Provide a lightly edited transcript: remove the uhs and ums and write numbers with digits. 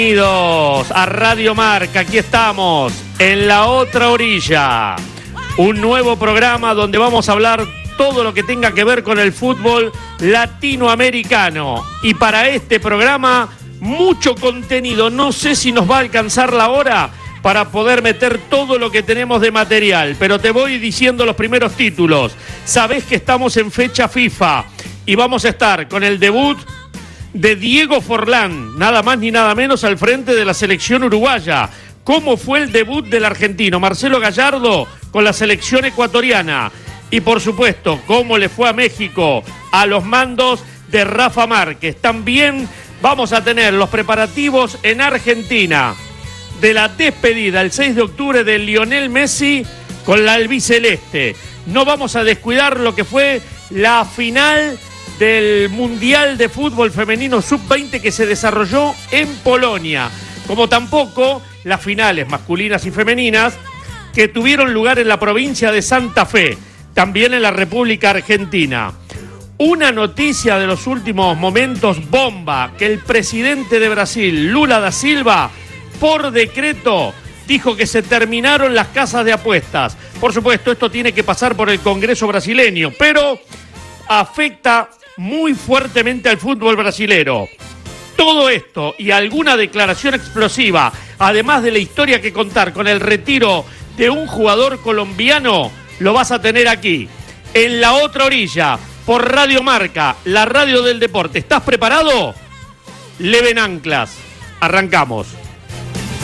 Bienvenidos a Radio Marca, aquí estamos, en la otra orilla. Un nuevo programa donde vamos a hablar todo lo que tenga que ver con el fútbol latinoamericano. Y para este programa, mucho contenido. No sé si nos va a alcanzar la hora para poder meter todo lo que tenemos de material, pero te voy diciendo los primeros títulos. Sabés que estamos en fecha FIFA y vamos a estar con el debut de Diego Forlán, nada más ni nada menos al frente de la selección uruguaya. ¿Cómo fue el debut del argentino Marcelo Gallardo con la selección ecuatoriana? Y por supuesto, cómo le fue a México a los mandos de Rafa Márquez. También vamos a tener los preparativos en Argentina de la despedida el 6 de octubre de Lionel Messi con la albiceleste. No vamos a descuidar lo que fue la final del Mundial de Fútbol Femenino Sub-20 que se desarrolló en Polonia, como tampoco las finales masculinas y femeninas que tuvieron lugar en la provincia de Santa Fe, también en la República Argentina. Una noticia de los últimos momentos bomba, que el presidente de Brasil, Lula da Silva, por decreto, dijo que se terminaron las casas de apuestas. Por supuesto, esto tiene que pasar por el Congreso brasileño, pero afecta muy fuertemente al fútbol brasilero. Todo esto y alguna declaración explosiva, además de la historia que contar con el retiro de un jugador colombiano, lo vas a tener aquí, en la otra orilla, por Radio Marca, la radio del deporte. ¿Estás preparado? Leven anclas. Arrancamos.